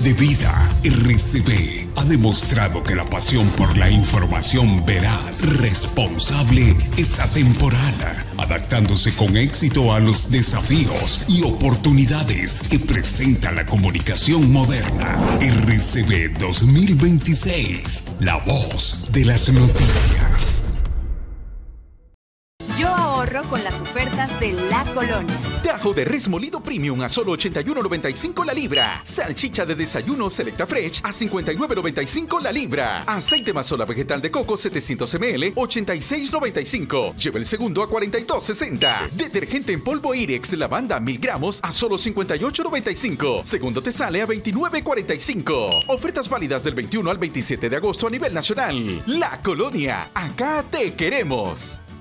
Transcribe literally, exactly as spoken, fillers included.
de vida. R C B ha demostrado que la pasión por la información veraz, responsable, es atemporal, adaptándose con éxito a los desafíos y oportunidades que presenta la comunicación moderna. R C B dos mil veintiséis, la voz de las noticias. Yo ahorro con las ofertas de La Colonia. Tajo de res molido premium a solo ochenta y uno noventa y cinco la libra. Salchicha de desayuno Selecta Fresh a cincuenta y nueve noventa y cinco la libra. Aceite mazola vegetal de coco setecientos mililitros, ochenta y seis noventa y cinco. Lleva el segundo a cuarenta y dos sesenta. Detergente en polvo Irex lavanda mil gramos a solo cincuenta y ocho noventa y cinco. Segundo te sale a veintinueve cuarenta y cinco. Ofertas válidas del veintiuno al veintisiete de agosto a nivel nacional. La Colonia, acá te queremos.